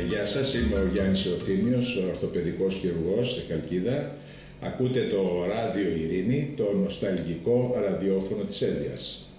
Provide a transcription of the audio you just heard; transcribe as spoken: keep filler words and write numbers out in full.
γεια σας, είμαι ο Γιάννης Εωτήμιος, ορθοπαιδικός χειρουργός στη Χαλκίδα. Ακούτε το Ράδιο Ειρήνη, το νοσταλγικό ραδιόφωνο της Εύβοιας.